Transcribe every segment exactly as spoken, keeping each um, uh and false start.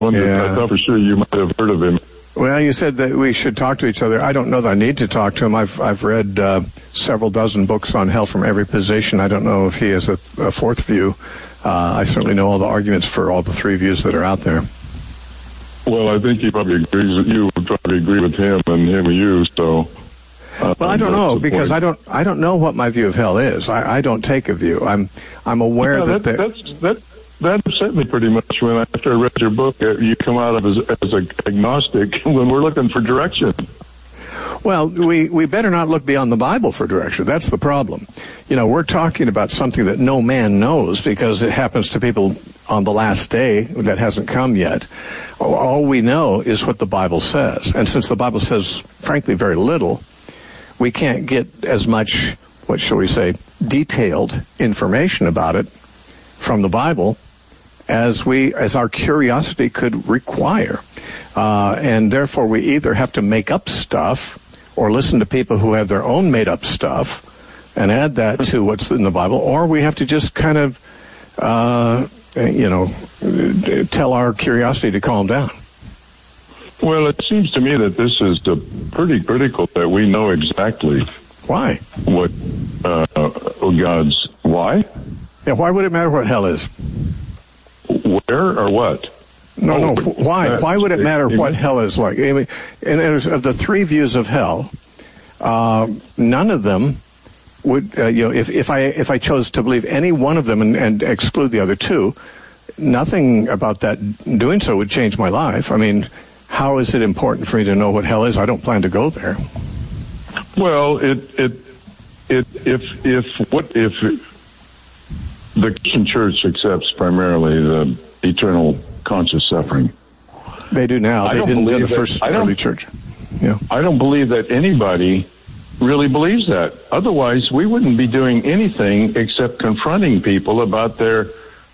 wondered. Yeah. I thought for sure you might have heard of him. Well, you said that we should talk to each other. I don't know that I need to talk to him. I've I've read uh, several dozen books on hell from every position. I don't know if he has a, a fourth view. Uh, I certainly know all the arguments for all the three views that are out there. Well, I think he probably agrees with you. Would probably agree with him, and him with you. So. Uh, well, I don't know because point. I don't I don't know what my view of hell is. I, I don't take a view. I'm I'm aware yeah, that, that that's that. That upset me pretty much when after I read your book, you come out of as, as an agnostic when we're looking for direction. Well, we, we better not look beyond the Bible for direction. That's the problem. You know, we're talking about something that no man knows because it happens to people on the last day that hasn't come yet. All we know is what the Bible says. And since the Bible says, frankly, very little, we can't get as much, what shall we say, detailed information about it from the Bible as we, as our curiosity could require. Uh, and therefore we either have to make up stuff or listen to people who have their own made up stuff and add that to what's in the Bible, or we have to just kind of, uh, you know, tell our curiosity to calm down. Well, it seems to me that this is uh, pretty critical that we know exactly why what uh, God's why. Yeah, why would it matter what hell is? Where or what? No, oh, no. Why? Why would it matter what hell is like? I mean, and of the three views of hell, uh, none of them would. Uh, you know, if, if I if I chose to believe any one of them and, and exclude the other two, nothing about that doing so would change my life. I mean, how is it important for me to know what hell is? I don't plan to go there. Well, it it it if if what if the Christian Church accepts primarily the eternal conscious suffering. They do now. They didn't in the first early church. Yeah. I don't believe that anybody really believes that. Otherwise, we wouldn't be doing anything except confronting people about their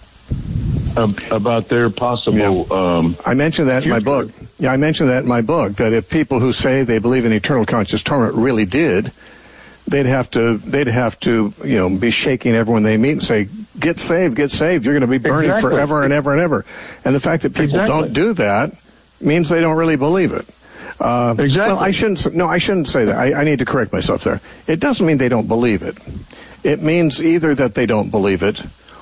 uh, about their possible. Yeah. Um, I mentioned that future. in my book. Yeah, I mentioned that in my book that if people who say they believe in eternal conscious torment really did, they'd have to they'd have to you know be shaking everyone they meet and say, get saved, get saved. You're going to be burning exactly. forever and ever and ever. And the fact that people exactly. don't do that means they don't really believe it. Uh, exactly. Well, I shouldn't. No, I shouldn't say that. I, I need to correct myself there. It doesn't mean they don't believe it. It means either that they don't believe it,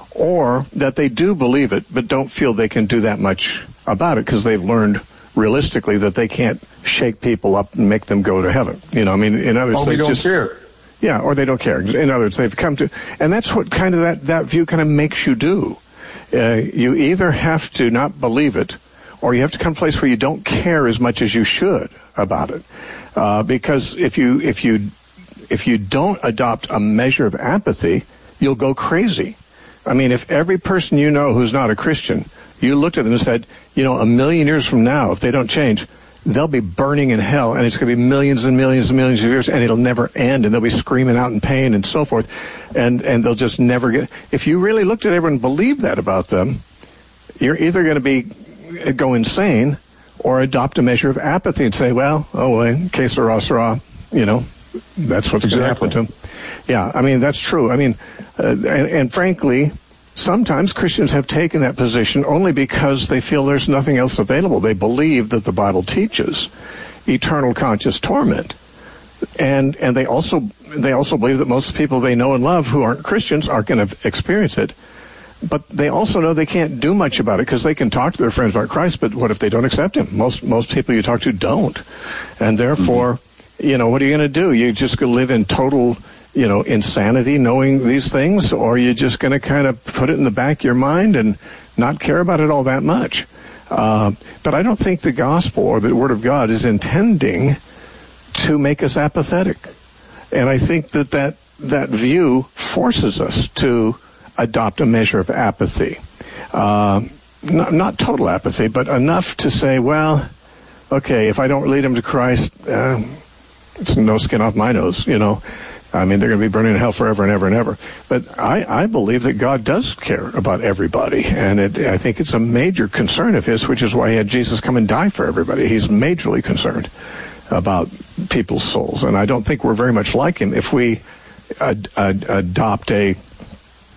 or that they do believe it but don't feel they can do that much about it because they've learned realistically that they can't shake people up and make them go to heaven. You know, I mean, in other words, oh, they they don't just care. Yeah, or they don't care. In other words, they've come to, and that's what kind of that, that view kind of makes you do. Uh, you either have to not believe it, or you have to come to a place where you don't care as much as you should about it. Uh, because if you if you if you don't adopt a measure of apathy, you'll go crazy. I mean, if every person you know who's not a Christian, you looked at them and said, you know, a million years from now, if they don't change, they'll be burning in hell, and it's going to be millions and millions and millions of years, and it'll never end, and they'll be screaming out in pain and so forth, and and they'll just never get. If you really looked at everyone and believed that about them, you're either going to be go insane or adopt a measure of apathy and say, well, oh, well, que sera, sera, you know, that's what's exactly. going to happen to them. Yeah, I mean, that's true. I mean, uh, and, and frankly, sometimes Christians have taken that position only because they feel there's nothing else available. They believe that the Bible teaches eternal conscious torment. And and they also they also believe that most people they know and love who aren't Christians aren't going to experience it. But they also know they can't do much about it because they can talk to their friends about Christ, but what if they don't accept him? Most most people you talk to don't. And therefore, mm-hmm. you know, what are you going to do? You just going to live in total, you know, insanity knowing these things, or are you just going to kind of put it in the back of your mind and not care about it all that much? Uh, but I don't think the gospel or the Word of God is intending to make us apathetic. And I think that that, that view forces us to adopt a measure of apathy. Uh, not, not total apathy, but enough to say, well, okay, if I don't lead them to Christ, uh, it's no skin off my nose, you know. I mean, they're going to be burning in hell forever and ever and ever. But I, I believe that God does care about everybody. And it, I think it's a major concern of his, which is why he had Jesus come and die for everybody. He's majorly concerned about people's souls. And I don't think we're very much like him if we ad, ad, adopt a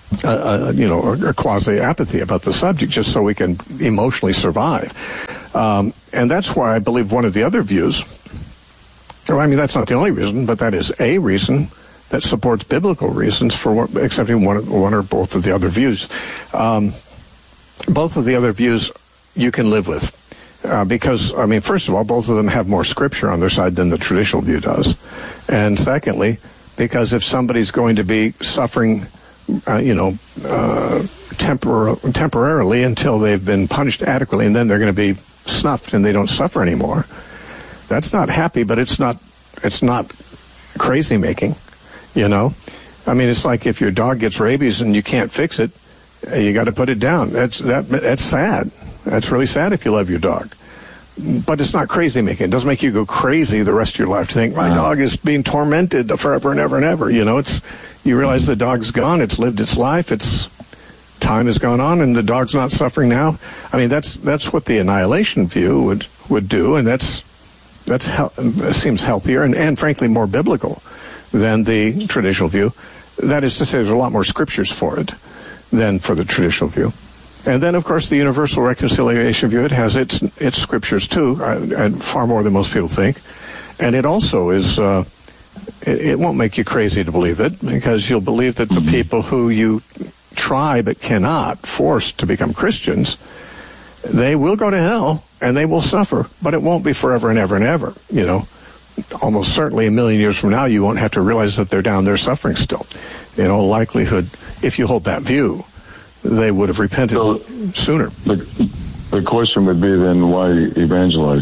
uh, uh, you know, or, or quasi-apathy about the subject, just so we can emotionally survive. Um, and that's why I believe one of the other views, well, I mean, that's not the only reason, but that is a reason that supports biblical reasons for accepting one, one or both of the other views. Um, both of the other views you can live with. Uh, because, I mean, first of all, both of them have more scripture on their side than the traditional view does. And secondly, because if somebody's going to be suffering, uh, you know, uh, tempor- temporarily until they've been punished adequately, and then they're going to be snuffed and they don't suffer anymore, that's not happy, but it's not, it's not crazy making, you know? I mean, it's like if your dog gets rabies and you can't fix it, you got to put it down. That's, that, that's sad. That's really sad if you love your dog. But it's not crazy making. It doesn't make you go crazy the rest of your life to think, my dog is being tormented forever and ever and ever. You know, it's, you realize the dog's gone. It's lived its life. It's, time has gone on and the dog's not suffering now. I mean, that's, that's what the annihilation view would, would do. And that's, that's, he- seems healthier and, and frankly more biblical than the traditional view. That is to say, there's a lot more scriptures for it than for the traditional view. And then, of course, the universal reconciliation view, it has its its scriptures, too, and far more than most people think. And it also is, uh, it, it won't make you crazy to believe it, because you'll believe that the people who you try but cannot force to become Christians, they will go to hell, and they will suffer, but it won't be forever and ever and ever, you know. Almost certainly a million years from now, you won't have to realize that they're down there suffering still. In all likelihood, if you hold that view, they would have repented so, sooner. The, the question would be then, why evangelize?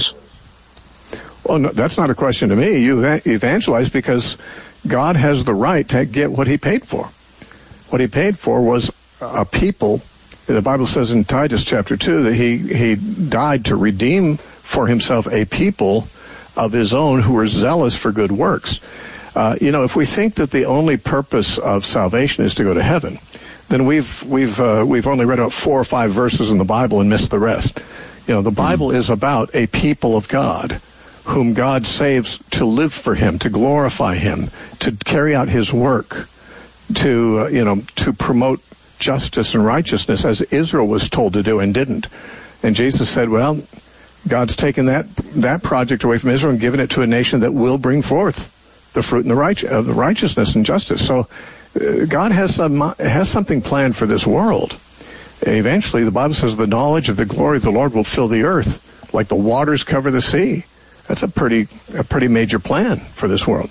Well, no, that's not a question to me. You evangelize because God has the right to get what he paid for. What he paid for was a people. The Bible says in Titus chapter two that he, he died to redeem for himself a people of his own who were zealous for good works. Uh, you know, if we think that the only purpose of salvation is to go to heaven, then we've we've uh, we've only read about four or five verses in the Bible and missed the rest. You know, the Bible is about a people of God whom God saves to live for him, to glorify him, to carry out his work, to uh, you know, to promote justice and righteousness as Israel was told to do and didn't. And Jesus said, well, God's taken that that project away from Israel and given it to a nation that will bring forth the fruit and the right of the righteousness and justice. So God has some has something planned for this world. Eventually, the Bible says the knowledge of the glory of the Lord will fill the earth like the waters cover the sea. That's a pretty a pretty major plan for this world.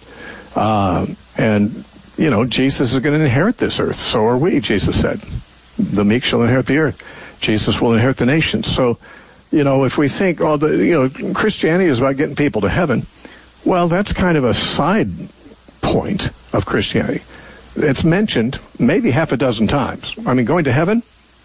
Uh, and, you know, Jesus is going to inherit this earth. So are we, Jesus said. The meek shall inherit the earth. Jesus will inherit the nations. So, you know, if we think, oh, the, you know, Christianity is about getting people to heaven, well, that's kind of a side point of Christianity. It's mentioned maybe half a dozen times. I mean, going to heaven,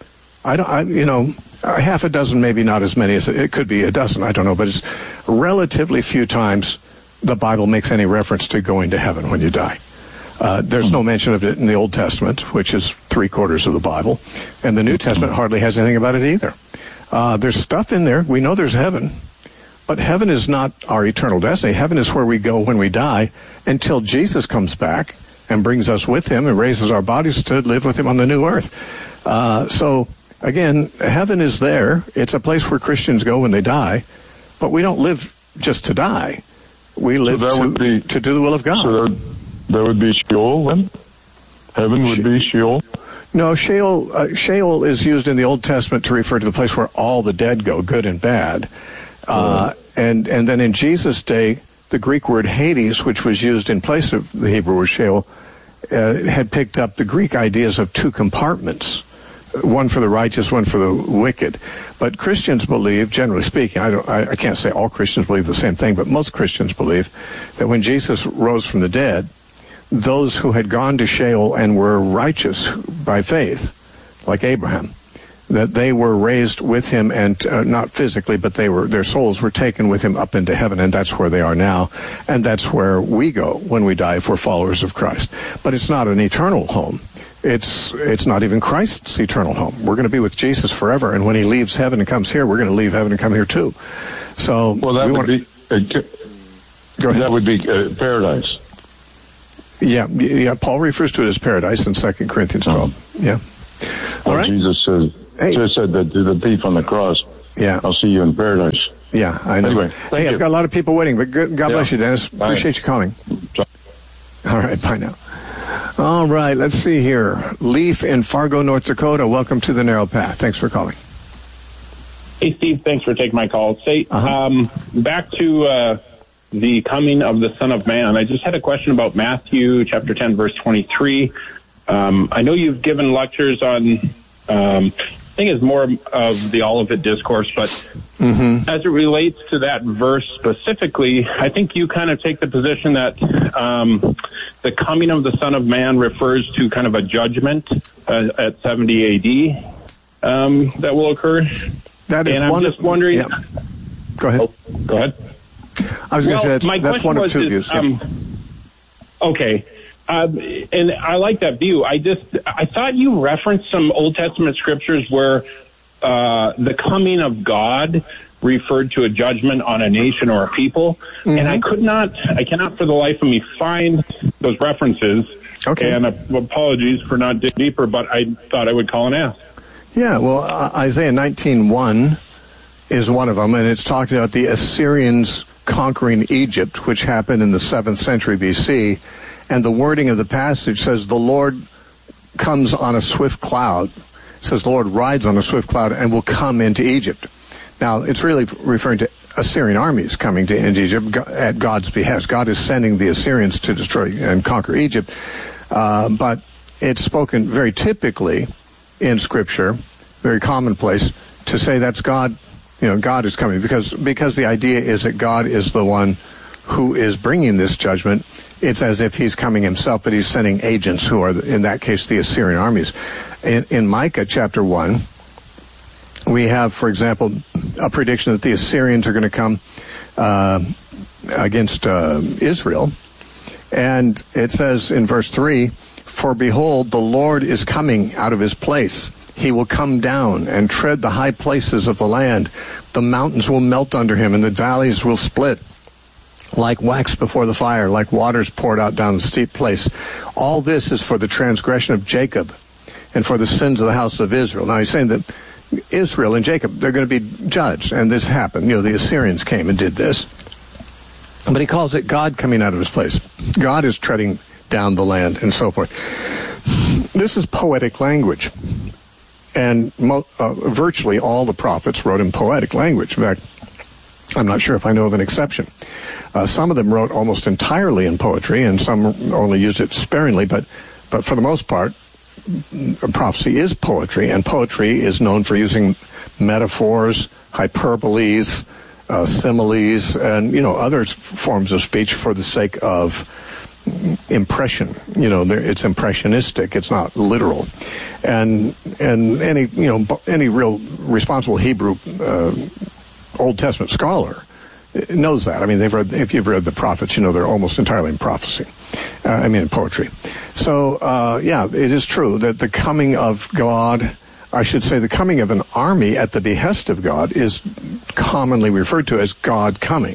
I don't, I, you know, half a dozen, maybe not as many as it could be a dozen. I don't know, but it's relatively few times the Bible makes any reference to going to heaven when you die. Uh, there's no mention of it in the Old Testament, which is three quarters of the Bible, and the New Testament hardly has anything about it either. Uh, there's stuff in there. We know there's heaven, but heaven is not our eternal destiny. Heaven is where we go when we die until Jesus comes back and brings us with him and raises our bodies to live with him on the new earth. Uh, so, again, heaven is there. It's a place where Christians go when they die, but we don't live just to die. We live so to, be, to do the will of God. So that, that would be Sheol then? Heaven would be Sheol? No, Sheol, uh, Sheol is used in the Old Testament to refer to the place where all the dead go, good and bad. Uh, and, and then in Jesus' day, the Greek word Hades, which was used in place of the Hebrew word Sheol, uh, had picked up the Greek ideas of two compartments, one for the righteous, one for the wicked. But Christians believe, generally speaking, I, don't, I, I can't say all Christians believe the same thing, but most Christians believe that when Jesus rose from the dead, those who had gone to Sheol and were righteous by faith, like Abraham, that they were raised with him, and uh, not physically, but they were, their souls were taken with him up into heaven, and that's where they are now, and that's where we go when we die if we're followers of Christ. But it's not an eternal home. It's it's not even Christ's eternal home. We're going to be with Jesus forever, and when he leaves heaven and comes here, we're going to leave heaven and come here too. So, well, that we would want... be uh, go ahead. That would be uh, paradise. Yeah, yeah. Paul refers to it as paradise in Second Corinthians twelve. Oh. Yeah. All well, right. Jesus says, hey. just said that to the thief on the cross, yeah. I'll see you in paradise. Yeah, I know. Anyway, hey, you. I've got a lot of people waiting, but good, God yeah. bless you, Dennis. Bye. Appreciate you calling. Bye. All right, bye now. All right, let's see here. Leaf in Fargo, North Dakota. Welcome to the Narrow Path. Thanks for calling. Hey, Steve. Thanks for taking my call. Say, uh-huh. um, back to uh, the coming of the Son of Man. I just had a question about Matthew chapter ten, verse twenty-three. Um, I know you've given lectures on, um, I think it's more of the Olivet Discourse, but mm-hmm. as it relates to that verse specifically, I think you kind of take the position that um, the coming of the Son of Man refers to kind of a judgment uh, at seventy A D um, that will occur. That is and I'm one just of, wondering. Yeah. Go ahead. Oh, go ahead. I was well, going to say that's, my that's one of was, two is, views. Um, yeah. Okay. Um, and I like that view. I just, I thought you referenced some Old Testament scriptures where uh, the coming of God referred to a judgment on a nation or a people. Mm-hmm. And I could not, I cannot for the life of me find those references. Okay. And uh, apologies for not digging deeper, but I thought I would call and ask. Yeah, well, uh, Isaiah nineteen one is one of them, and it's talking about the Assyrians conquering Egypt, which happened in the seventh century B C, and the wording of the passage says the Lord comes on a swift cloud. It says the Lord rides on a swift cloud and will come into Egypt. Now, it's really referring to Assyrian armies coming to into Egypt at God's behest. God is sending the Assyrians to destroy and conquer Egypt, uh, but it's spoken very typically in Scripture, very commonplace, to say that's God, you know, God is coming, because because the idea is that God is the one who is bringing this judgment. It's as if he's coming himself, but he's sending agents who are, in that case, the Assyrian armies. In, in Micah chapter one, we have, for example, a prediction that the Assyrians are going to come uh, against uh, Israel. And it says in verse three, "For behold, the Lord is coming out of his place. He will come down and tread the high places of the land. The mountains will melt under him, and the valleys will split like wax before the fire, like waters poured out down the steep place. All this is for the transgression of Jacob and for the sins of the house of Israel." Now he's saying that Israel and Jacob, they're going to be judged, and this happened. You know, the Assyrians came and did this. But he calls it God coming out of his place. God is treading down the land and so forth. This is poetic language. And mo- uh, virtually all the prophets wrote in poetic language. In fact, I'm not sure if I know of an exception. Uh, some of them wrote almost entirely in poetry, and some only used it sparingly, but, but for the most part, prophecy is poetry, and poetry is known for using metaphors, hyperboles, uh, similes, and, you know, other forms of speech for the sake of impression. You know, it's impressionistic. It's not literal. And and any, you know, any real responsible Hebrew uh, Old Testament scholar knows that. I mean, they've read, if you've read the prophets, you know they're almost entirely in prophecy. Uh, I mean, in poetry. So, uh, yeah, it is true that the coming of God, I should say the coming of an army at the behest of God, is commonly referred to as God coming.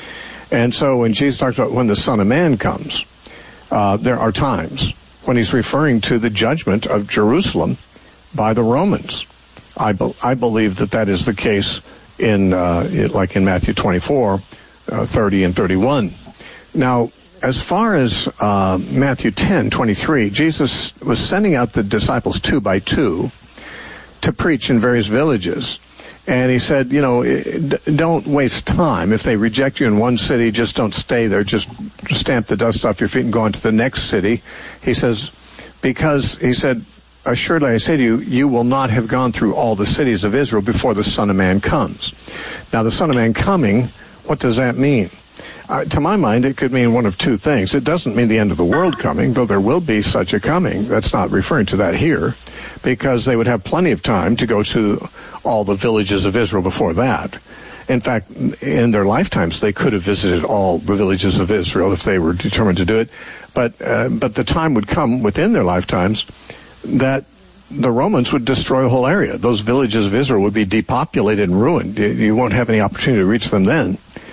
And so when Jesus talks about when the Son of Man comes, uh, there are times when he's referring to the judgment of Jerusalem by the Romans. I, be- I believe that that is the case in, uh, it, like in Matthew twenty-four, uh, thirty and thirty-one. Now, as far as uh, Matthew ten twenty-three, Jesus was sending out the disciples two by two to preach in various villages. And he said, you know, don't waste time. If they reject you in one city, just don't stay there. Just stamp the dust off your feet and go on to the next city. He says, because, he said, assuredly I say to you, you will not have gone through all the cities of Israel before the Son of Man comes. Now, the Son of Man coming, what does that mean? Uh, to my mind, it could mean one of two things. It doesn't mean the end of the world coming, though there will be such a coming. That's not referring to that here, because they would have plenty of time to go to all the villages of Israel before that. In fact, in their lifetimes, they could have visited all the villages of Israel if they were determined to do it. But uh, but the time would come within their lifetimes that the Romans would destroy the whole area. Those villages of Israel would be depopulated and ruined. You won't have any opportunity to reach them then.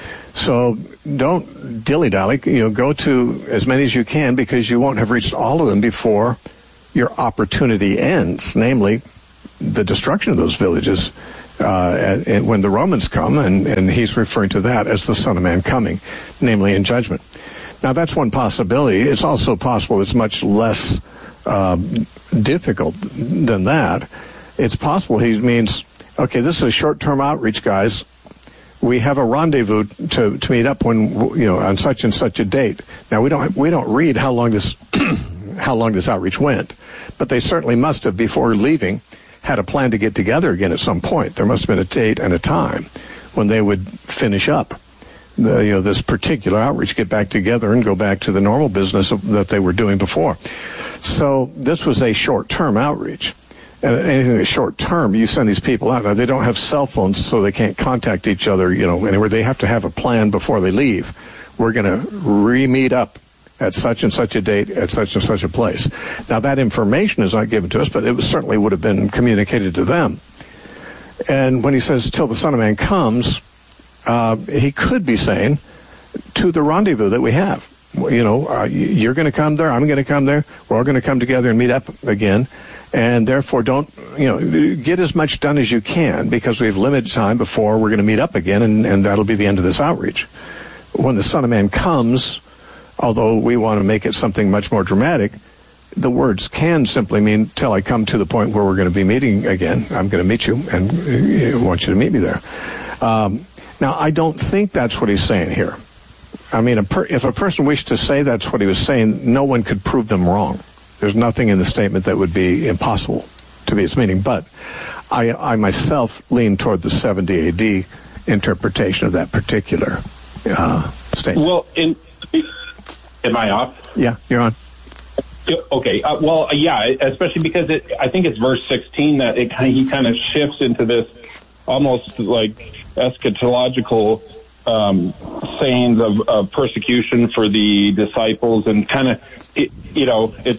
So don't dilly-dally. You know, go to as many as you can, because you won't have reached all of them before your opportunity ends, namely the destruction of those villages uh, and, and when the Romans come, and, and he's referring to that as the Son of Man coming, namely in judgment. Now, that's one possibility. It's also possible it's much less uh, difficult than that. It's possible he means, okay, this is a short-term outreach, guys. We have a rendezvous to, to meet up when, you know, on such and such a date. Now, we don't we don't read how long this how long this outreach went, but they certainly must have, before leaving, had a plan to get together again at some point. There must have been a date and a time when they would finish up the, you know, this particular outreach, get back together and go back to the normal business of, that they were doing before. So this was a short-term outreach. And anything that's short-term, you send these people out. Now, they don't have cell phones, so they can't contact each other, you know, anywhere. They have to have a plan before they leave. We're going to re-meet up at such and such a date at such and such a place. Now, that information is not given to us, but it was, certainly would have been communicated to them. And when he says, till the Son of Man comes, uh, he could be saying, to the rendezvous that we have. You know, uh, you're going to come there, I'm going to come there, we're all going to come together and meet up again. And therefore, don't, you know, get as much done as you can, because we have limited time before we're going to meet up again, and, and that'll be the end of this outreach. When the Son of Man comes, although we want to make it something much more dramatic, the words can simply mean, till I come to the point where we're going to be meeting again, I'm going to meet you, and I want you to meet me there. Um, now, I don't think that's what he's saying here. I mean, a per, if a person wished to say that's what he was saying, no one could prove them wrong. There's nothing in the statement that would be impossible to be its meaning. But I, I myself lean toward the seventy A D interpretation of that particular uh, statement. Well, in, am I off? Yeah, you're on. Okay. Uh, well, yeah, especially because it, I think it's verse sixteen that it, he kind of shifts into this almost like eschatological um, sayings of, of persecution for the disciples, and kind of, it, you know, it's,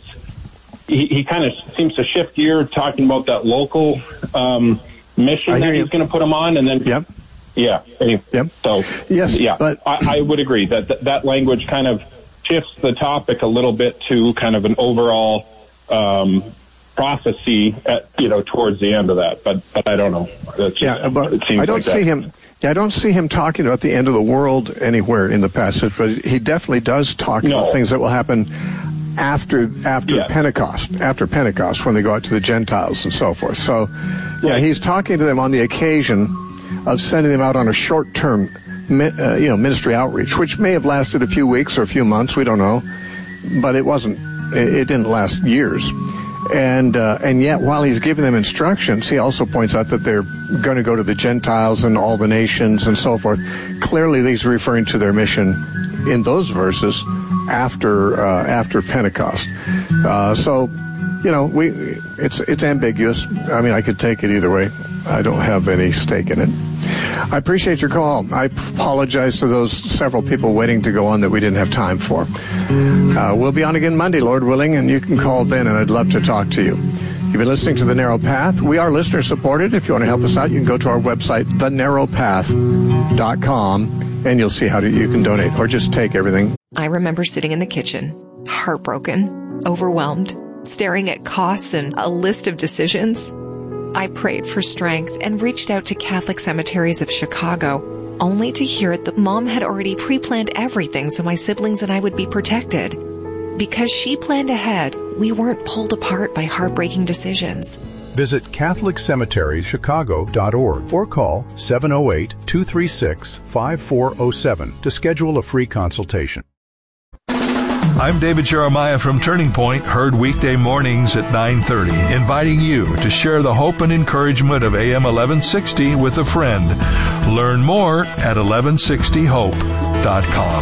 he, he kind of seems to shift gear, talking about that local um, mission that he's going to put them on, and then, yep. yeah, anyway, yep. so, yes, yeah, but I, I would agree that, that that language kind of shifts the topic a little bit to kind of an overall um, prophecy, at, you know, towards the end of that, but but I don't know. That's just, yeah, but it seems I don't like see that. him. Yeah, I don't see him talking about the end of the world anywhere in the passage, but he definitely does talk no. about things that will happen after after yeah. Pentecost, after Pentecost, when they go out to the Gentiles and so forth. So, yeah, he's talking to them on the occasion of sending them out on a short-term, uh, you know, ministry outreach, which may have lasted a few weeks or a few months. We don't know, but it wasn't. It, it didn't last years. And uh, and yet, while he's giving them instructions, he also points out that they're going to go to the Gentiles and all the nations and so forth. Clearly, he's referring to their mission in those verses after uh, after Pentecost. Uh, so, you know, we it's it's ambiguous. I mean, I could take it either way. I don't have any stake in it. I appreciate your call. I apologize to those several people waiting to go on that we didn't have time for. Uh, we'll be on again Monday, Lord willing, and you can call then, and I'd love to talk to you. You've been listening to The Narrow Path. We are listener-supported. If you want to help us out, you can go to our website, the narrow path dot com, and you'll see how to, you can donate, or just take everything. I remember sitting in the kitchen, heartbroken, overwhelmed, staring at costs and a list of decisions. I prayed for strength and reached out to Catholic Cemeteries of Chicago, only to hear that Mom had already pre-planned everything so my siblings and I would be protected. Because she planned ahead, we weren't pulled apart by heartbreaking decisions. Visit Catholic Cemeteries Chicago dot org or call seven oh eight, two three six, five four oh seven to schedule a free consultation. I'm David Jeremiah from Turning Point, heard weekday mornings at nine thirty, inviting you to share the hope and encouragement of A M eleven sixty with a friend. Learn more at eleven sixty hope dot com.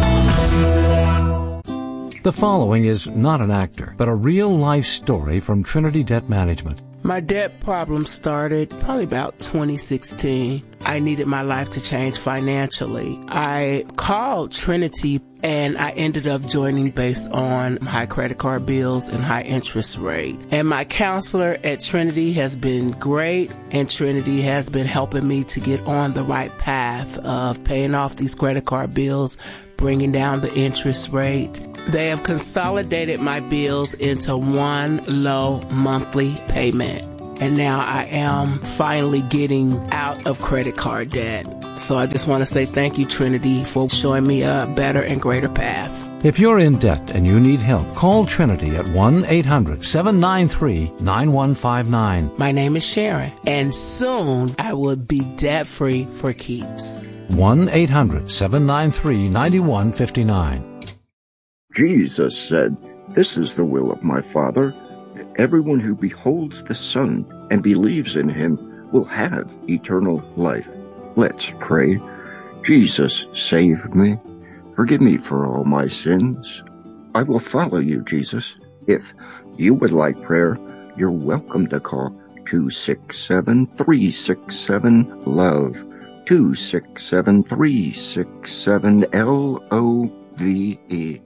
The following is not an actor, but a real-life story from Trinity Debt Management. My debt problem started probably about twenty sixteen. I needed my life to change financially. I called Trinity and I ended up joining based on high credit card bills and high interest rate. And my counselor at Trinity has been great, and Trinity has been helping me to get on the right path of paying off these credit card bills, bringing down the interest rate. They have consolidated my bills into one low monthly payment. And now I am finally getting out of credit card debt. So I just want to say thank you, Trinity, for showing me a better and greater path. If you're in debt and you need help, call Trinity at one eight hundred seven nine three nine one five nine. My name is Sharon, and soon I will be debt-free for keeps. one eight hundred seven nine three nine one five nine. Jesus said, "This is the will of my Father, that everyone who beholds the Son and believes in him will have eternal life." Let's pray. Jesus, save me. Forgive me for all my sins. I will follow you, Jesus. If you would like prayer, you're welcome to call two six seven, three six seven, LOVE, two six seven, three six seven, L O V E.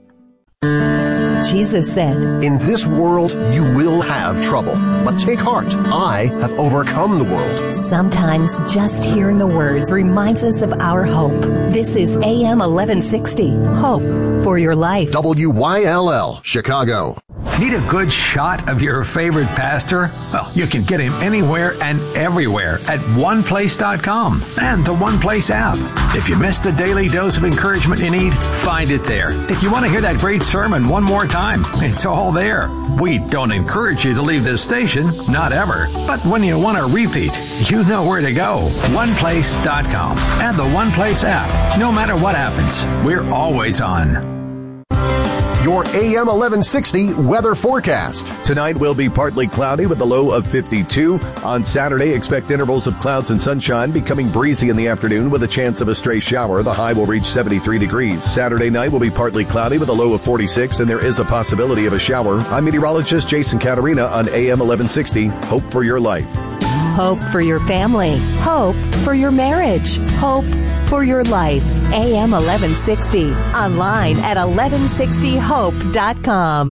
Jesus said, "In this world you will have trouble, but take heart. I have overcome the world." Sometimes just hearing the words reminds us of our hope. This is A M eleven sixty, Hope for Your Life. W Y L L, Chicago. Need a good shot of your favorite pastor? Well, you can get him anywhere and everywhere at one place dot com and the One Place app. If you missed the daily dose of encouragement you need, find it there. If you want to hear that great sermon one more time, it's all there. We don't encourage you to leave this station, not ever. But when you want to repeat, you know where to go. one place dot com and the One Place app. No matter what happens, we're always on. Your A M eleven sixty weather forecast. Tonight will be partly cloudy with a low of fifty-two. On Saturday, expect intervals of clouds and sunshine, becoming breezy in the afternoon with a chance of a stray shower. The high will reach seventy-three degrees. Saturday night will be partly cloudy with a low of forty-six, and there is a possibility of a shower. I'm meteorologist Jason Caterina on A M eleven sixty. Hope for your life. Hope for your family. Hope for your marriage. Hope for your life. A M eleven sixty. Online at eleven sixty hope dot com.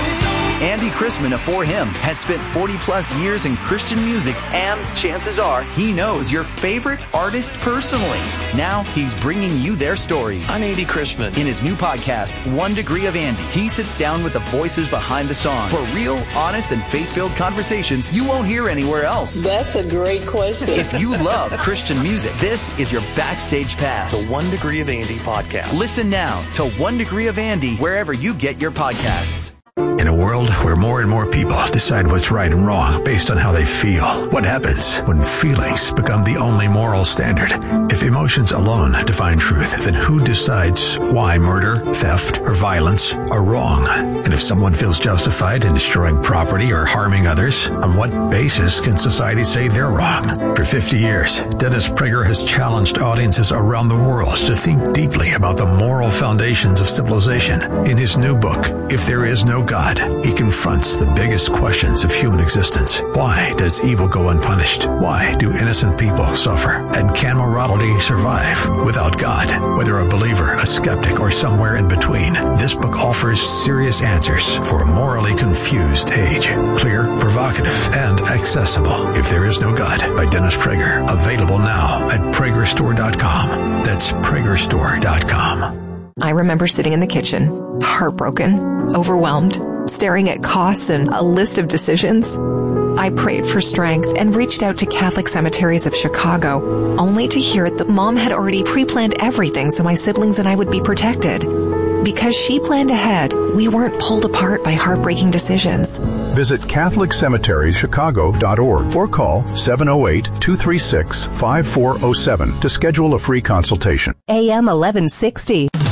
Andy Chrisman of For Him has spent forty plus years in Christian music, and chances are he knows your favorite artist personally. Now he's bringing you their stories. I'm Andy Chrisman. In his new podcast, One Degree of Andy, he sits down with the voices behind the songs for real, honest, and faith-filled conversations you won't hear anywhere else. That's a great question. If you love Christian music, this is your backstage pass. The One Degree of Andy podcast. Listen now to One Degree of Andy wherever you get your podcasts. In a world where more and more people decide what's right and wrong based on how they feel, what happens when feelings become the only moral standard? If emotions alone define truth, then who decides why murder, theft, or violence are wrong? And if someone feels justified in destroying property or harming others, on what basis can society say they're wrong? For fifty years, Dennis Prager has challenged audiences around the world to think deeply about the moral foundations of civilization. In his new book, If There Is No God, he confronts the biggest questions of human existence. Why does evil go unpunished? Why do innocent people suffer? And can morality survive without God? Whether a believer, a skeptic, or somewhere in between, this book offers serious answers for a morally confused age. Clear, provocative, and accessible. If There Is No God by Dennis Prager. Available now at Prager Store dot com. That's Prager Store dot com. I remember sitting in the kitchen, heartbroken, overwhelmed, staring at costs and a list of decisions. I prayed for strength and reached out to Catholic Cemeteries of Chicago, only to hear that Mom had already pre-planned everything so my siblings and I would be protected. Because she planned ahead, we weren't pulled apart by heartbreaking decisions. Visit Catholic Cemeteries Chicago dot org or call seven oh eight, two three six, five four oh seven to schedule a free consultation. A M eleven sixty.